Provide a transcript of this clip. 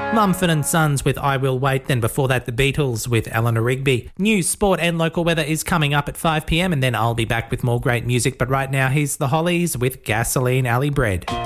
Mumford & Sons with I Will Wait, then before that the Beatles with Eleanor Rigby. News, sport and local weather is coming up at 5pm and then I'll be back with more great music, but right now here's the Hollies with Gasoline Alley Bread.